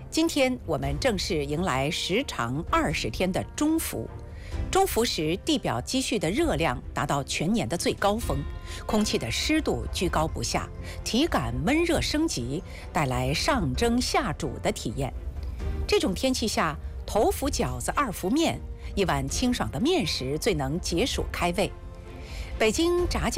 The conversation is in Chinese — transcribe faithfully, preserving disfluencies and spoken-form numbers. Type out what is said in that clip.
今天我们正式迎来时长二十天的中伏。中伏时，地表积蓄的热量达到全年的最高峰，空气的湿度居高不下，体感闷热升级，带来上蒸下煮的体验。这种天气下，头伏饺子，二伏面，一碗清爽的面食最能解暑开胃。北京炸酱